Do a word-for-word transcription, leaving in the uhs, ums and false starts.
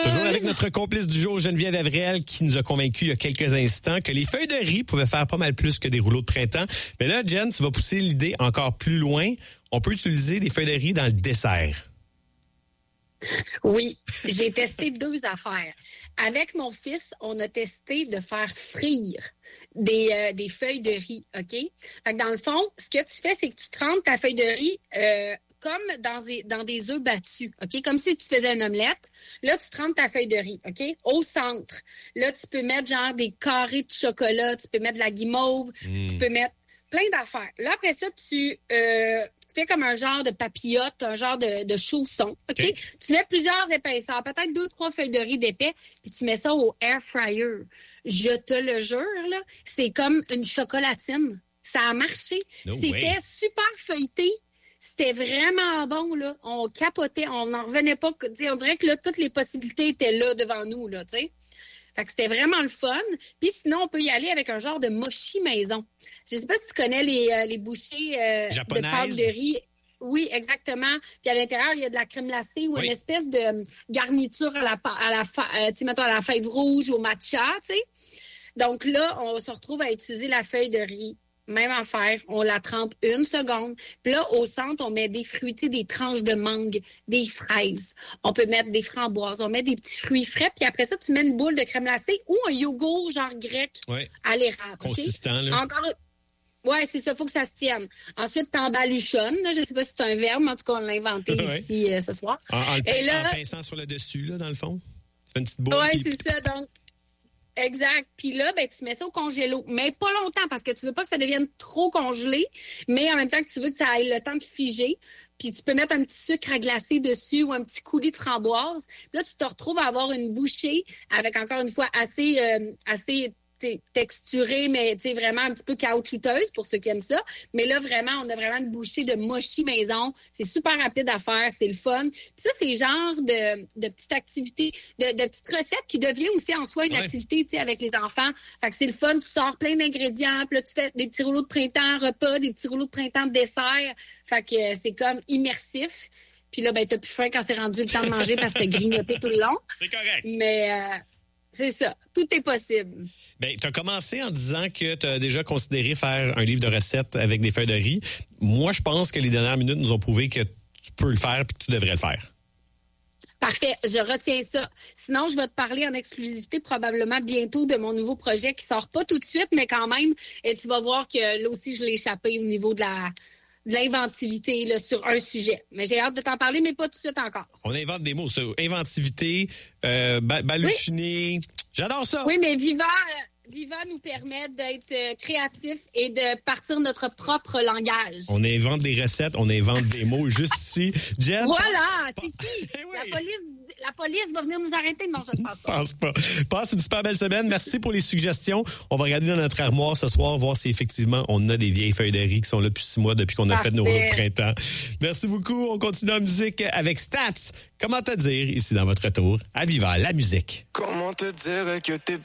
Toujours avec notre complice du jour, Geneviève Avrel, qui nous a convaincus il y a quelques instants que les feuilles de riz pouvaient faire pas mal plus que des rouleaux de printemps. Mais là, Jen, tu vas pousser l'idée encore plus loin. On peut utiliser des feuilles de riz dans le dessert. Oui, j'ai testé deux affaires. Avec mon fils, on a testé de faire frire des, euh, des feuilles de riz, OK? Fait que dans le fond, ce que tu fais, c'est que tu trempes ta feuille de riz euh, comme dans des, dans des œufs battus, OK? Comme si tu faisais une omelette. Là, tu trempes ta feuille de riz, OK? Au centre. Là, tu peux mettre genre des carrés de chocolat, tu peux mettre de la guimauve, mmh. tu peux mettre plein d'affaires. Là, après ça, tu... Euh, Tu fais comme un genre de papillote, un genre de, de chausson, OK? okay? Tu mets plusieurs épaisseurs, peut-être deux, trois feuilles de riz d'épais, puis tu mets ça au air fryer. Je te le jure, là, c'est comme une chocolatine. Ça a marché. No C'était way. super feuilleté. C'était vraiment bon, là. On capotait, on n'en revenait pas. On dirait que là, toutes les possibilités étaient là devant nous, là, tu sais. Fait que c'était vraiment le fun. Puis sinon, on peut y aller avec un genre de mochi maison. Je sais pas si tu connais les, euh, les bouchées euh, de pâte de riz. Oui, exactement. Puis à l'intérieur, il y a de la crème glacée ou oui. une espèce de garniture à la, à la, euh, tu sais, mettons, à la fève rouge ou au matcha, tu sais. Donc là, on se retrouve à utiliser la feuille de riz. Même affaire, on la trempe une seconde. Puis là, au centre, on met des fruits, tu sais, des tranches de mangue, des fraises. On peut mettre des framboises, on met des petits fruits frais. Puis après ça, tu mets une boule de crème glacée ou un yogourt genre grec ouais. à l'érable. Consistant, okay? là. Encore... Ouais, c'est ça, faut que ça se tienne. Ensuite, t'embaluchonnes. Je sais pas si c'est un verbe, mais en tout cas, on l'a inventé ouais. ici euh, ce soir. En, en, le Et là... en pinçant sur le dessus, là, dans le fond. Tu fais une petite boule. Ouais, puis... c'est ça, donc... Exact. Puis là, ben, tu mets ça au congélo. Mais pas longtemps, parce que tu veux pas que ça devienne trop congelé, mais en même temps que tu veux que ça ait le temps de figer. Puis tu peux mettre un petit sucre à glacer dessus ou un petit coulis de framboise. Puis là, tu te retrouves à avoir une bouchée avec, encore une fois, assez, euh, assez texturée, mais tu sais, vraiment un petit peu caoutchouteuse pour ceux qui aiment ça. Mais là, vraiment, on a vraiment une bouchée de mochi maison. C'est super rapide à faire, c'est le fun. Puis ça, c'est le genre de, de petites activités, de, de petites recettes qui devient aussi en soi une ouais. activité, tu sais, avec les enfants. Fait que c'est le fun, tu sors plein d'ingrédients, puis là, tu fais des petits rouleaux de printemps repas, des petits rouleaux de printemps dessert. Fait que euh, c'est comme immersif. Puis là, ben, t'as plus faim quand c'est rendu le temps de manger parce que t'as grignoté tout le long. C'est correct. Mais... Euh, c'est ça. Tout est possible. Bien, tu as commencé en disant que tu as déjà considéré faire un livre de recettes avec des feuilles de riz. Moi, je pense que les dernières minutes nous ont prouvé que tu peux le faire et que tu devrais le faire. Parfait. Je retiens ça. Sinon, je vais te parler en exclusivité probablement bientôt de mon nouveau projet qui sort pas tout de suite, mais quand même, et tu vas voir que là aussi, je l'ai échappé au niveau de la... de l'inventivité là, sur un sujet. Mais j'ai hâte de t'en parler, mais pas tout de suite encore. On invente des mots, ça. Inventivité, euh, ba- baluchiner. Oui. J'adore ça. Oui, mais Viva, euh, Viva nous permet d'être euh, créatifs et de partir notre propre langage. On invente des recettes, on invente des mots juste ici. Jen, voilà, c'est qui? Eh oui. La police, la police va venir nous arrêter. Non, je ne pense pas. pense pas. Passe une super belle semaine. Merci pour les suggestions. On va regarder dans notre armoire ce soir, voir si effectivement on a des vieilles feuilles de riz qui sont là depuis six mois, depuis qu'on a Parfait. fait nos rouleaux de printemps. Merci beaucoup. On continue en musique avec Stats. Comment te dire ici dans votre tour à Viva la musique. Comment te dire que t'es